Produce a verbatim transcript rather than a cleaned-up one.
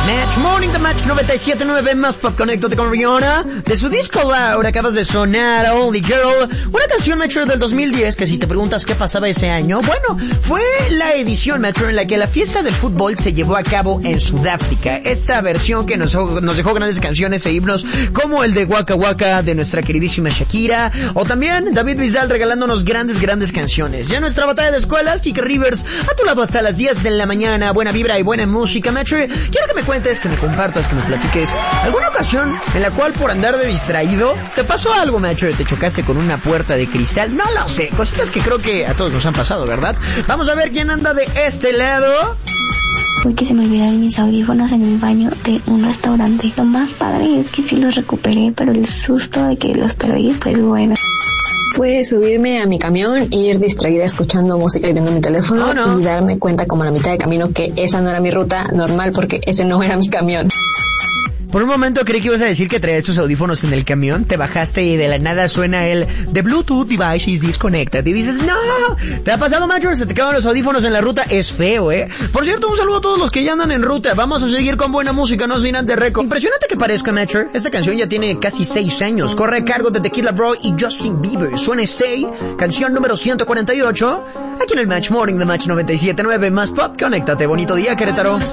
Match Morning, The Match noventa y siete punto nueve más Pop, conéctate con Rihanna. De su disco Loud acabas de sonar Only Girl, una canción Metro del dos mil diez que si te preguntas qué pasaba ese año, bueno, fue la edición Metro en la que la fiesta del fútbol se llevó a cabo en Sudáfrica. Esta versión que nos, nos dejó grandes canciones e himnos como el de Waka Waka de nuestra queridísima Shakira, o también David Bisbal regalándonos grandes, grandes canciones. Ya nuestra batalla de escuelas, Kike Rivers a tu lado hasta las diez de la mañana, buena vibra y buena música, Metro. Quiero que me cuentes, que me compartas, que me platiques alguna ocasión en la cual por andar de distraído te pasó algo, Metro, te chocaste con una puerta de cristal, no lo sé, cositas que creo que a todos nos han pasado, ¿verdad? Vamos a ver quién anda de este lado. Fue que se me olvidaron mis audífonos en un baño de un restaurante. Lo más padre es que sí los recuperé, pero el susto de que los perdí, pues bueno. Fue subirme a mi camión e ir distraída escuchando música y viendo mi teléfono, oh, no. y darme cuenta como a la mitad de camino que esa no era mi ruta normal porque ese no era mi camión. Por un momento creí que ibas a decir que traías tus audífonos en el camión, te bajaste y de la nada suena el The Bluetooth device is disconnected y dices, no, ¿te ha pasado, Macho? Se te quedan los audífonos en la ruta, es feo, ¿eh? Por cierto, un saludo a todos los que ya andan en ruta, vamos a seguir con buena música, no sin antes récord. Impresionante que parezca, Macho, esta canción ya tiene casi seis años, corre a cargo de Tequila Bro y Justin Bieber, suena Stay, canción número ciento cuarenta y ocho, aquí en el Match Morning de Match noventa y siete punto nueve más Pop, conéctate, bonito día, Querétaro.